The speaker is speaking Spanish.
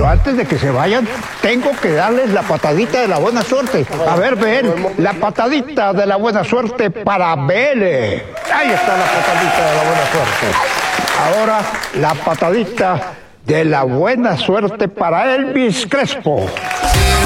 antes de que se vayan, tengo que darles la patadita de la buena suerte. A ver, ven, la patadita de la buena suerte para Bele. Ahí está la patadita de la buena suerte. Ahora, la patadita de la buena suerte para Elvis Crespo.